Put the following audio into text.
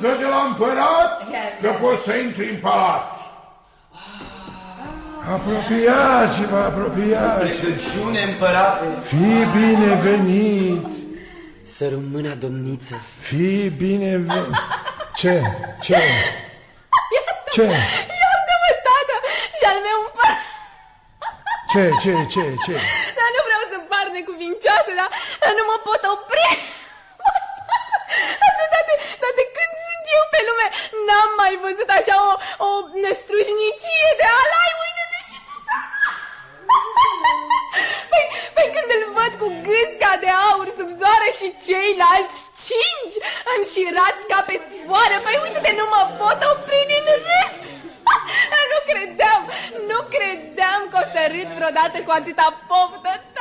poruncă de la împărat că poți să intri în palat. Apropiați-vă, apropiați-vă. Plecăciune, împărate. Fii binevenit. Să rămână, domniță. Fii binevenit. Ce? Iartă-mă, tată, și-al meu împărat. Ce? Dar nu vreau să par necuvincioasă, dar nu mă pot opri. Dar de când sunt eu pe lume, n-am mai văzut așa o năstrușnicie de alai. Uite-te și tu. Păi când îl văd cu gâsca de aur sub zoară și ceilalți 5 înșirați ca pe sfoară, păi uite-te, nu mă pot opri din râs. Dar nu credeam că o să râd vreodată cu atâta poftă.